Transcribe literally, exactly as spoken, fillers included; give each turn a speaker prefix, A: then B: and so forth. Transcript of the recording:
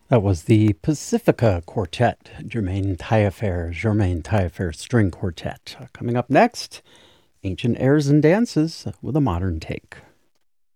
A: That was the Pacifica Quartet, Germain Taillefer, Germain Taillefer String Quartet. Uh, coming up next, Ancient Airs and Dances with a modern take.